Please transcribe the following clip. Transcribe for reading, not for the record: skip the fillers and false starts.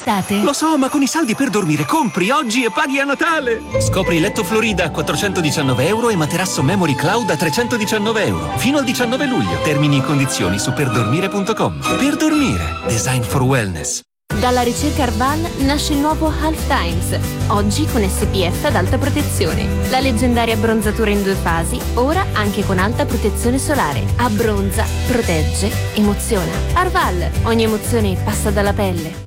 quest'estate. Lo so, ma con i saldi per dormire compri oggi e paghi a Natale. Scopri letto Florida a 419 euro e materasso Memory Cloud a 319 euro. Fino al 19 luglio. Termini e condizioni su perdormire.com. Per dormire. Design for wellness. Dalla ricerca Arval nasce il nuovo Half Times, oggi con SPF ad alta protezione. La leggendaria abbronzatura in 2 fasi, ora anche con alta protezione solare. Abbronza, protegge, emoziona. Arval, ogni emozione passa dalla pelle.